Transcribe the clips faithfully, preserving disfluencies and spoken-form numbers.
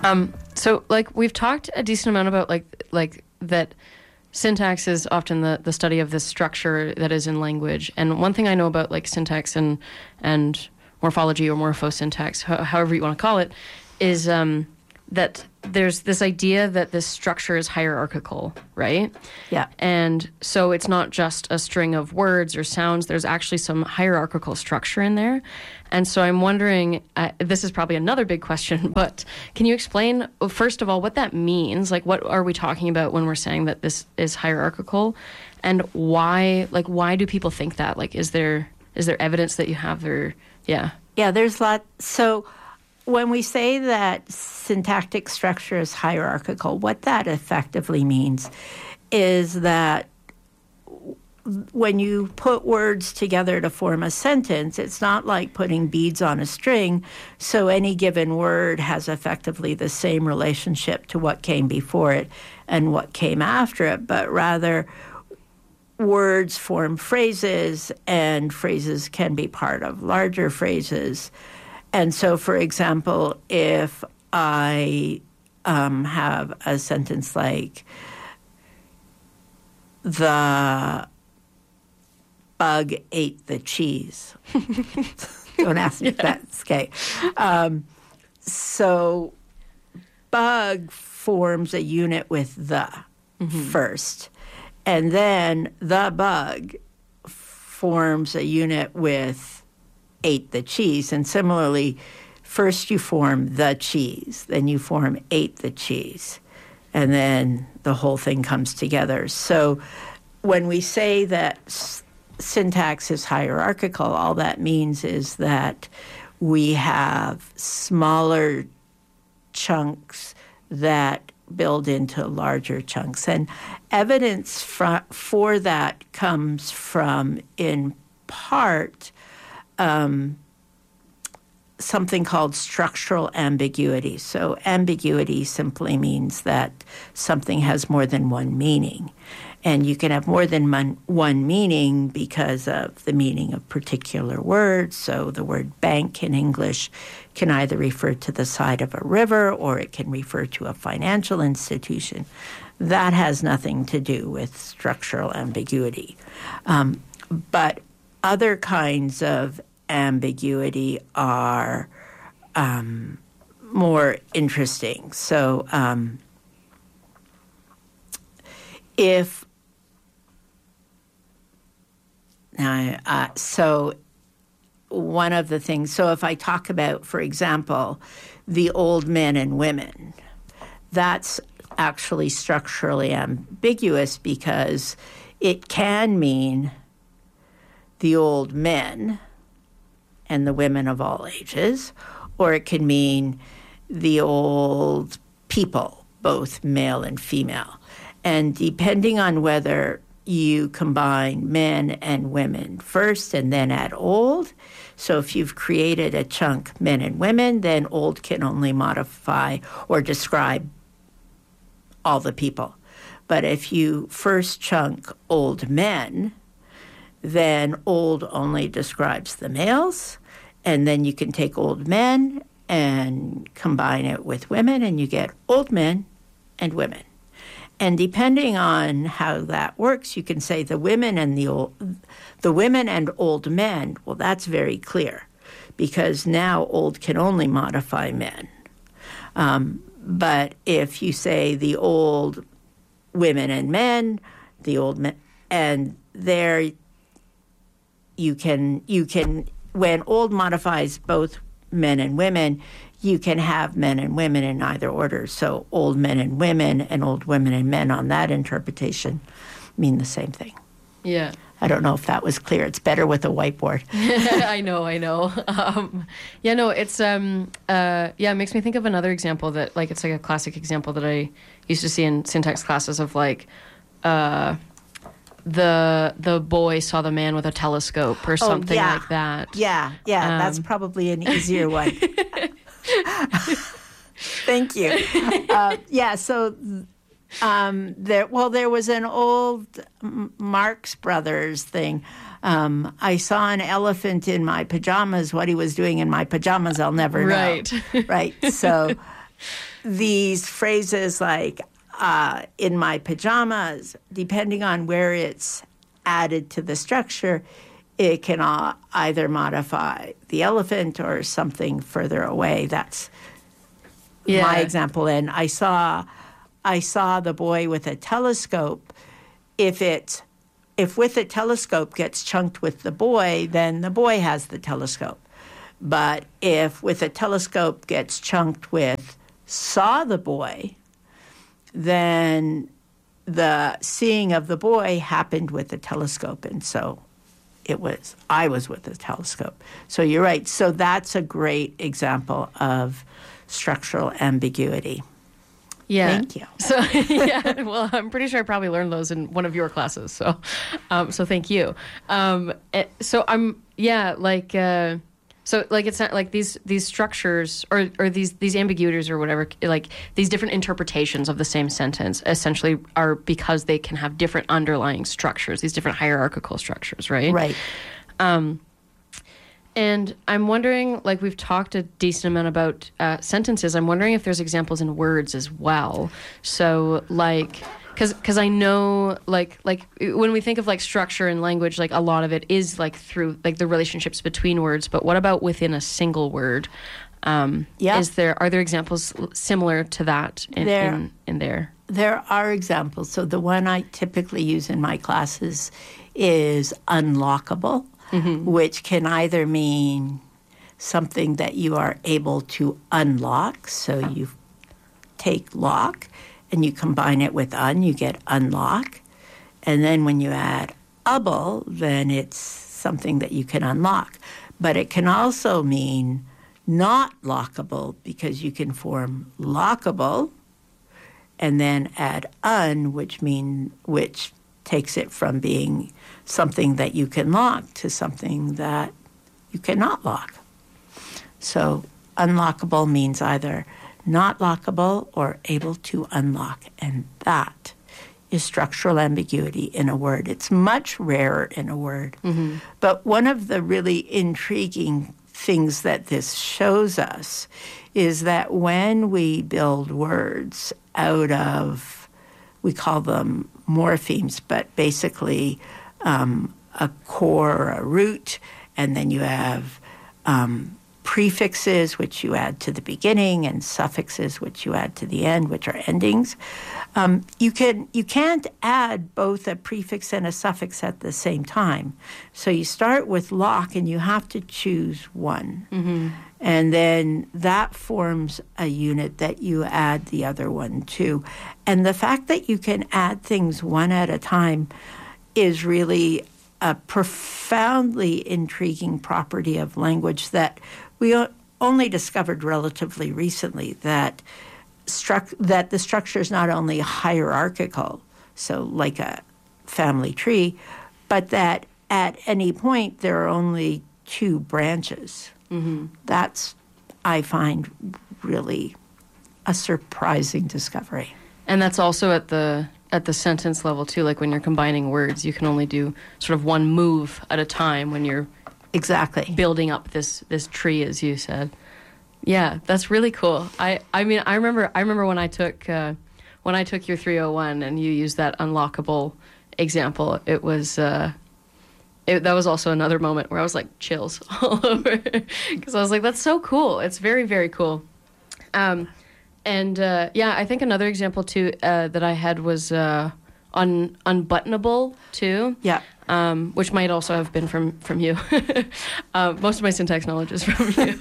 Um, so, like, we've talked a decent amount about, like, like that syntax is often the, the study of this structure that is in language. And one thing I know about, like, syntax and and morphology or morphosyntax, ho- however you want to call it, is um, that there's this idea that this structure is hierarchical, right? Yeah. And so it's not just a string of words or sounds. There's actually some hierarchical structure in there. And so I'm wondering, uh, this is probably another big question, but can you explain, first of all, what that means? Like, what are we talking about when we're saying that this is hierarchical? And why, like, why do people think that? Like, is there is there evidence that you have, or, yeah? Yeah, there's a lot. So when we say that syntactic structure is hierarchical, what that effectively means is that when you put words together to form a sentence, it's not like putting beads on a string, so any given word has effectively the same relationship to what came before it and what came after it, but rather words form phrases, and phrases can be part of larger phrases. And so, for example, if I um, have a sentence like, the bug ate the cheese. Don't ask me if that's okay. Um, so bug forms a unit with the mm-hmm. first. And then the bug forms a unit with ate the cheese. And similarly, first you form the cheese, then you form ate the cheese. And then the whole thing comes together. So when we say that s- syntax is hierarchical, all that means is that we have smaller chunks that build into larger chunks. And evidence fr- for that comes from, in part, um, something called structural ambiguity. So ambiguity simply means that something has more than one meaning. And you can have more than one, one meaning because of the meaning of particular words. So the word bank in English can either refer to the side of a river or it can refer to a financial institution. That has nothing to do with structural ambiguity. Um, but other kinds of ambiguity are um, more interesting. So um, if now, uh, so one of the things, so if I talk about, for example, the old men and women, that's actually structurally ambiguous because it can mean the old men and the women of all ages, or it can mean the old people, both male and female. And depending on whether you combine men and women first and then add old, so if you've created a chunk men and women, then old can only modify or describe all the people. But if you first chunk old men, then old only describes the males, and then you can take old men and combine it with women, and you get old men and women. And depending on how that works, you can say the women and the old, the women and old men. Well, that's very clear, because now old can only modify men. Um, but if you say the old women and men, the old men, and there you can you can when old modifies both men and women, you can have men and women in either order. So old men and women and old women and men on that interpretation mean the same thing. Yeah. I don't know if that was clear. It's better with a whiteboard. I know, I know. Um, yeah, no, it's, um, uh, yeah, it makes me think of another example that, like, it's like a classic example that I used to see in syntax classes of, like, uh, the the boy saw the man with a telescope or something oh, yeah. like that. Yeah, yeah, um, that's probably an easier one. Thank you. Uh, yeah, so um, there. Well, there was an old Marx Brothers thing. Um, I saw an elephant in my pajamas. What he was doing in my pajamas, I'll never know. Right. Right. So these phrases like uh, in my pajamas, depending on where it's added to the structure, it can uh, either modify the elephant or something further away. That's yeah. my example. And I saw, I saw the boy with a telescope. If it, if with a telescope gets chunked with the boy, then the boy has the telescope. But if with a telescope gets chunked with saw the boy, then the seeing of the boy happened with the telescope. And so it was, I was with the telescope. So you're right. So that's a great example of structural ambiguity. Yeah. Thank you. So, yeah, well, I'm pretty sure I probably learned those in one of your classes. So, um, so thank you. Um, so I'm, yeah, like, uh, so like it's not like these these structures or or these these ambiguities or whatever, like these different interpretations of the same sentence essentially are because they can have different underlying structures, these different hierarchical structures, right? Right. Um, and I'm wondering, like we've talked a decent amount about uh, sentences. I'm wondering if there's examples in words as well. So like. Because because I know, like, like when we think of, like, structure in language, like, a lot of it is, like, through, like, the relationships between words. But what about within a single word? Um, yeah. Is there, are there examples similar to that in there, in, in there? There are examples. So the one I typically use in my classes is unlockable, mm-hmm. which can either mean something that you are able to unlock. So you take lock, and you combine it with un, you get unlock. And then when you add able, then it's something that you can unlock. But it can also mean not lockable because you can form lockable and then add un, which mean which takes it from being something that you can lock to something that you cannot lock. So unlockable means either not lockable or able to unlock. And that is structural ambiguity in a word. It's much rarer in a word. Mm-hmm. But one of the really intriguing things that this shows us is that when we build words out of, we call them morphemes, but basically um, a core or a root, and then you have um, prefixes, which you add to the beginning, and suffixes, which you add to the end, which are endings. Um, you can you can't add both a prefix and a suffix at the same time. So you start with lock, and you have to choose one, mm-hmm. and then that forms a unit that you add the other one to. And the fact that you can add things one at a time is really a profoundly intriguing property of language that we only discovered relatively recently, that struc- that the structure is not only hierarchical, so like a family tree, but that at any point there are only two branches. Mm-hmm. That's, I find, really a surprising discovery. And that's also at the at the sentence level too. Like when you're combining words, you can only do sort of one move at a time when you're exactly building up this this tree, as you said. Yeah, that's really cool. I, I mean, I remember I remember when I took uh, when I took your three oh one and you used that unlockable example. It was uh, it, that was also another moment where I was like chills all over because I was like, that's so cool. It's very very cool. Um, and uh, yeah, I think another example too uh, that I had was uh, un unbuttonable too. Yeah. Um, which might also have been from, from you. uh, most of my syntax knowledge is from you.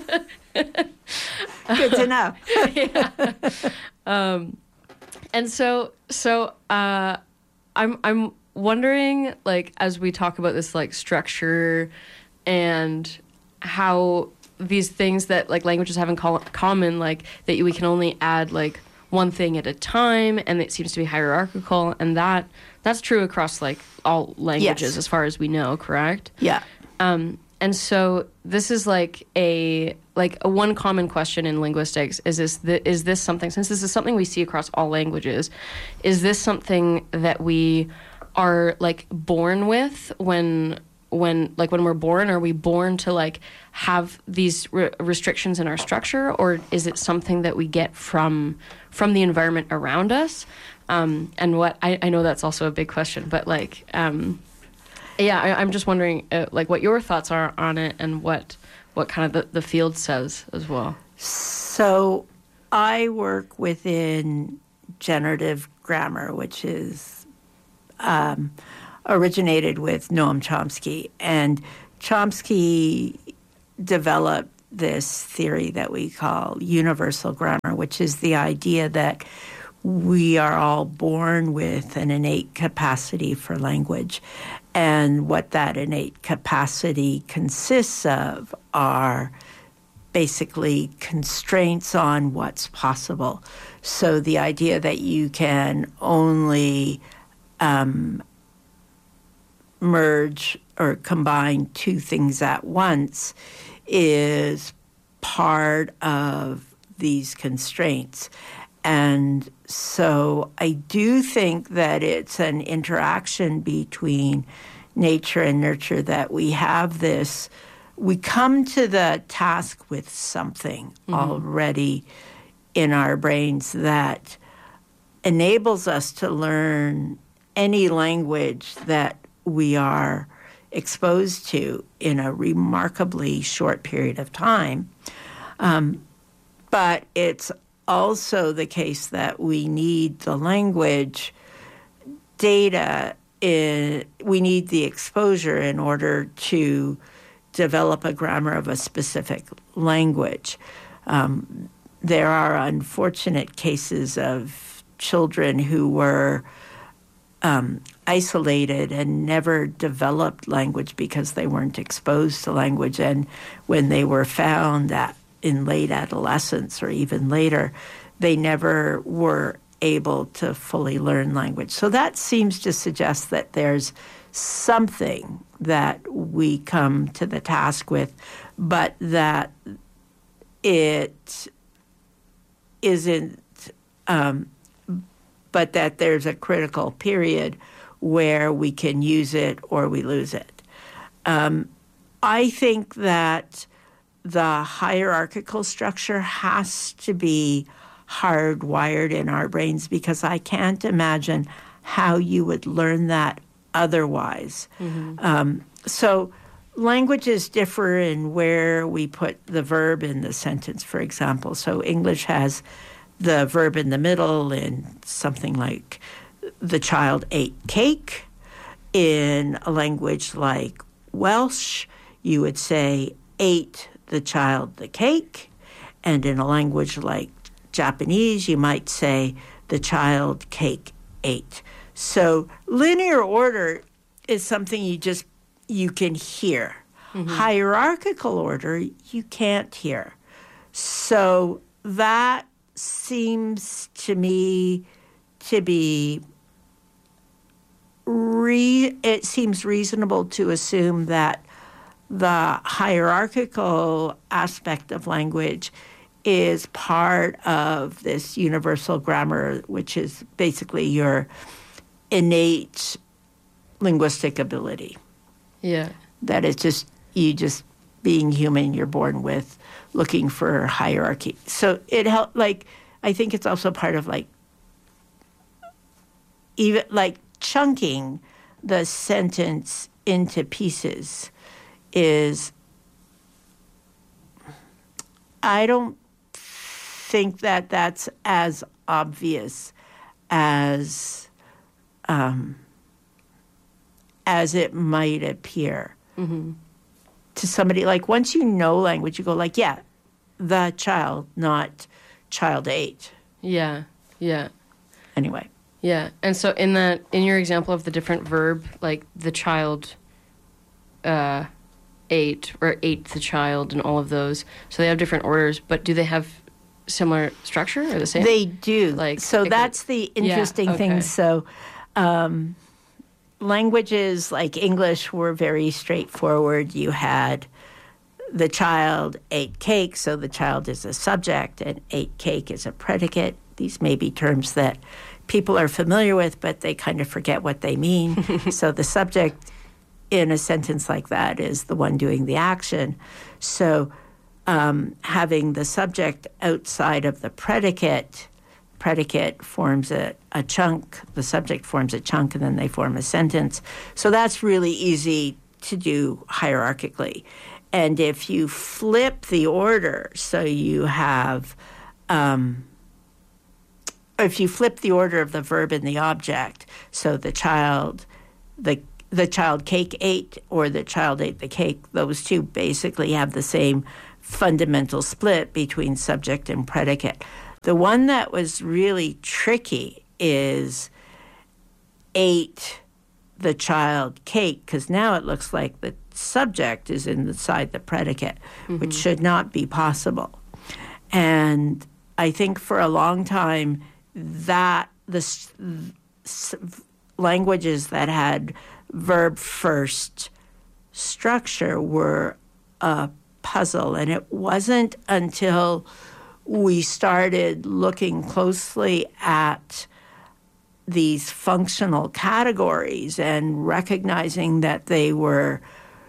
Good to know. Yeah. Um, and so, so uh, I'm I'm wondering, like, as we talk about this, like, structure and how these things that, like, languages have in co- common, like, that we can only add, like, one thing at a time, and it seems to be hierarchical, and that that's true across like all languages yes. as far as we know, correct? Yeah. Um, and so this is like a like a one common question in linguistics is this the, is this something, since this is something we see across all languages, is this something that we are like born with when when, like, when we're born? Are we born to, like, have these re- restrictions in our structure, or is it something that we get from from the environment around us? Um, and what I, I know that's also a big question, but like, um, yeah, I, I'm just wondering, uh, like, what your thoughts are on it, and what what kind of the, the field says as well. So, I work within generative grammar, which is um, originated with Noam Chomsky. And Chomsky developed this theory that we call universal grammar, which is the idea that we are all born with an innate capacity for language. And what that innate capacity consists of are basically constraints on what's possible. So the idea that you can only um, merge or combine two things at once is part of these constraints. And so I do think that it's an interaction between nature and nurture, that we have this, we come to the task with something mm-hmm. already in our brains that enables us to learn any language that we are exposed to in a remarkably short period of time. Um, but it's also the case that we need the language data, in, we need the exposure in order to develop a grammar of a specific language. Um, there are unfortunate cases of children who were um, isolated and never developed language because they weren't exposed to language. And when they were found at, in late adolescence or even later, they never were able to fully learn language. So that seems to suggest that there's something that we come to the task with, but that it isn't, um, but that there's a critical period where we can use it or we lose it. Um, I think that the hierarchical structure has to be hardwired in our brains, because I can't imagine how you would learn that otherwise. Mm-hmm. Um, so languages differ in where we put the verb in the sentence, for example. So English has the verb in the middle in something like the child ate cake. In a language like Welsh, you would say ate the child the cake. And in a language like Japanese, you might say the child cake ate. So linear order is something you just, you can hear. Mm-hmm. Hierarchical order, you can't hear. So that seems to me to be, re- it seems reasonable to assume that the hierarchical aspect of language is part of this universal grammar, which is basically your innate linguistic ability. Yeah. That it's just, you just being human, you're born with, looking for hierarchy. So it help, like, I think it's also part of like, even like chunking the sentence into pieces is, I don't think that that's as obvious as um, as it might appear mm-hmm. to somebody. Like, once you know language, you go like, yeah, the child, not child ate. Yeah, yeah. Anyway. Yeah, and so in that, in your example of the different verb, like the child uh, ate or ate the child and all of those, so they have different orders, but do they have similar structure or the same? They do. Like, so that's could, the interesting yeah, okay. thing. So um, languages like English were very straightforward. You had the child ate cake, so the child is a subject, and ate cake is a predicate. These may be terms that people are familiar with, but they kind of forget what they mean. So the subject in a sentence like that is the one doing the action. So um, having the subject outside of the predicate, predicate forms a, a chunk, the subject forms a chunk, and then they form a sentence. So that's really easy to do hierarchically. And if you flip the order, so you have, um, if you flip the order of the verb and the object, so the child, the the child cake ate, or the child ate the cake, those two basically have the same fundamental split between subject and predicate. The one that was really tricky is ate the child cake, because now it looks like the subject is inside the predicate, mm-hmm. which should not be possible. And I think for a long time that the s- s- languages that had verb first structure were a puzzle, and it wasn't until we started looking closely at these functional categories and recognizing that they were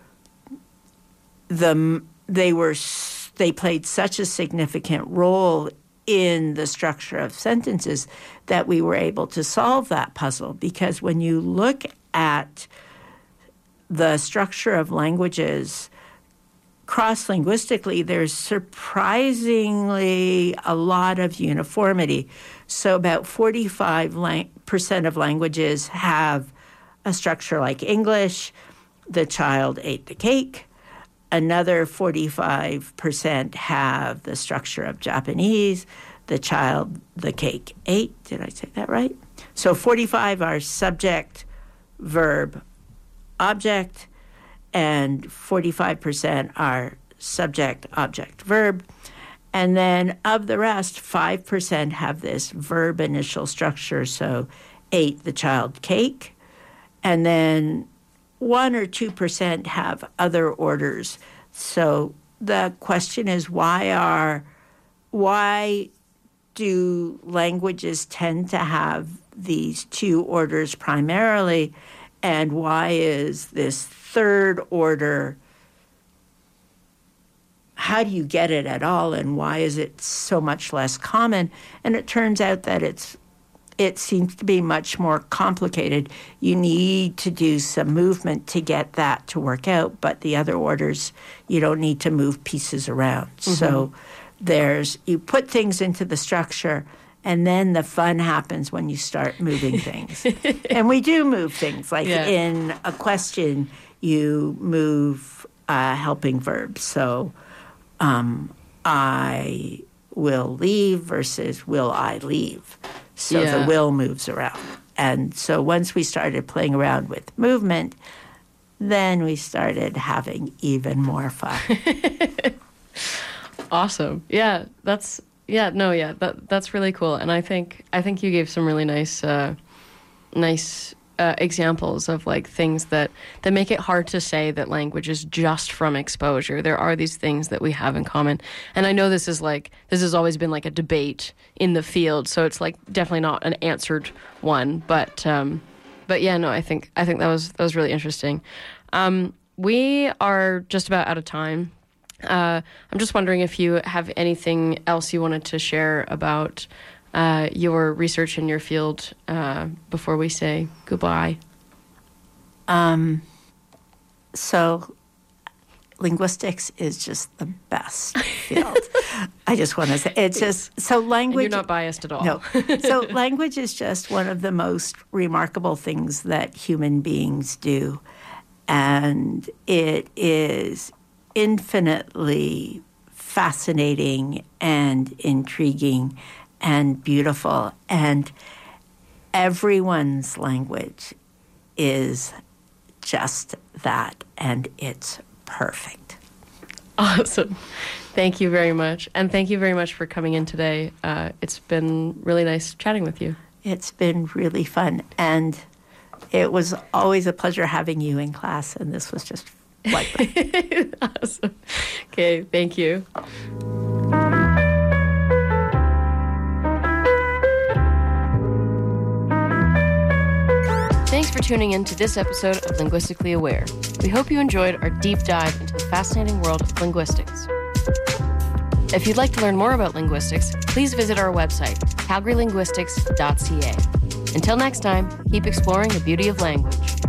the they were they played such a significant role in the structure of sentences that we were able to solve that puzzle. Because when you look at the structure of languages cross-linguistically, there's surprisingly a lot of uniformity. So about forty-five percent of languages have a structure like English. The child ate the cake. Another forty-five percent have the structure of Japanese. The child, the cake ate. Did I say that right? So forty-five are subject, verb, object, and forty-five percent are subject, object, verb. And then of the rest, five percent have this verb initial structure, so ate the child cake. And then one or two percent have other orders. So the question is, why are, why do languages tend to have these two orders primarily, and why is this third order, how do you get it at all, and why is it so much less common? And it turns out that it's it seems to be much more complicated. You need to do some movement to get that to work out, but the other orders, you don't need to move pieces around. Mm-hmm. So there's, you put things into the structure, and then the fun happens when you start moving things. And we do move things. Like yeah. in a question, you move a helping verb. So um, I will leave versus will I leave. So yeah. the will moves around. And so once we started playing around with movement, then we started having even more fun. Awesome. Yeah, that's yeah, no, yeah, that that's really cool. And I think I think you gave some really nice uh, nice uh, examples of like things that, that make it hard to say that language is just from exposure. There are these things that we have in common. And I know this is like, this has always been like a debate in the field, so it's like definitely not an answered one. But um, but yeah, no, I think I think that was that was really interesting. Um, we are just about out of time. Uh, I'm just wondering if you have anything else you wanted to share about uh, your research in your field uh, before we say goodbye. Um, so linguistics is just the best field. I just want to say, it's just, so language... And you're not biased at all. No. So language is just one of the most remarkable things that human beings do. And it is infinitely fascinating and intriguing and beautiful. And everyone's language is just that, and it's perfect. Awesome. Thank you very much. And thank you very much for coming in today. Uh, it's been really nice chatting with you. It's been really fun. And it was always a pleasure having you in class, and this was just like that. Awesome. Okay, thank you. Thanks for tuning in to this episode of Linguistically Aware. We hope you enjoyed our deep dive into the fascinating world of linguistics. If you'd like to learn more about linguistics, please visit our website, calgary linguistics dot c a. Until next time, keep exploring the beauty of language.